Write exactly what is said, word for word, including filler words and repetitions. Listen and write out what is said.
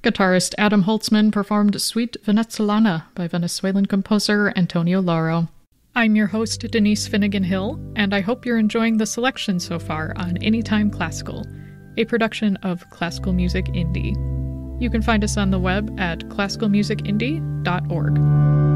Guitarist Adam Holtzman performed Suite Venezolana by Venezuelan composer Antonio Lauro. I'm your host, Denise Finnegan Hill, and I hope you're enjoying the selection so far on Anytime Classical, a production of Classical Music Indie. You can find us on the web at classical music indie dot org.